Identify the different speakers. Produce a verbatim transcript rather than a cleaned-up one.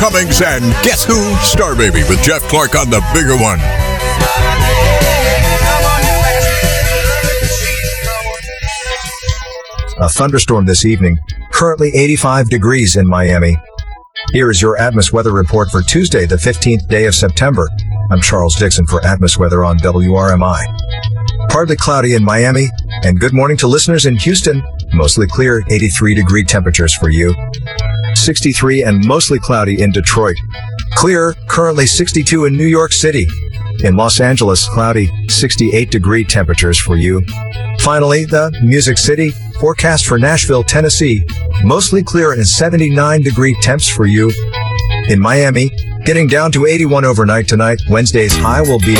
Speaker 1: Cummings and Guess Who? Star Baby with Jeff Clark on the bigger one.
Speaker 2: A thunderstorm this evening. Currently eighty-five degrees in Miami. Here is your Atmos weather report for Tuesday, the fifteenth day of September. I'm Charles Dixon for Atmos Weather on W R M I. Partly cloudy in Miami, and good morning to listeners in Houston. Mostly clear, eighty-three degree temperatures for you. sixty-three and mostly cloudy in Detroit. Clear, currently sixty-two in New York City. In Los Angeles, cloudy, sixty-eight degree temperatures for you. Finally, the Music City, forecast for Nashville, Tennessee. Mostly clear and seventy-nine degree temps for you. In Miami, getting down to eighty-one overnight tonight. Wednesday's high will be